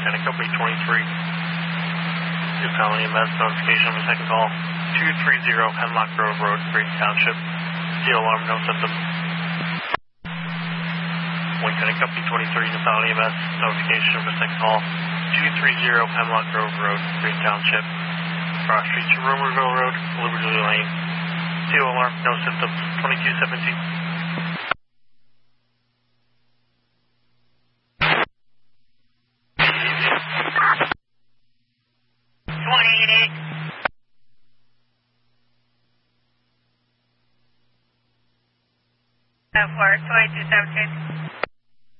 Lieutenant Company 23. You're calling EMS notification of a second call. 230 Hemlock Grove Road, Green Township. Steel alarm, no symptoms. Lieutenant Company 23, you're calling EMS notification of a second call. 230 Hemlock Grove Road, Green Township. Cross Street to Rumerville Road, Liberty Lane. Steel alarm, no symptoms. 2217. For 2217.